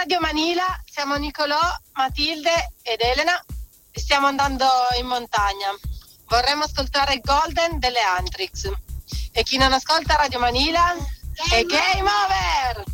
Radio Manila, siamo Nicolò, Matilde ed Elena e stiamo andando in montagna. Vorremmo ascoltare Golden delle Antrix. E chi non ascolta Radio Manila è Game Over!